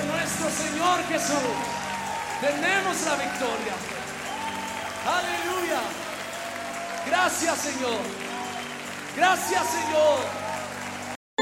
nuestro Señor Jesús. Tenemos la victoria. Aleluya. Gracias, Señor. Gracias, Señor.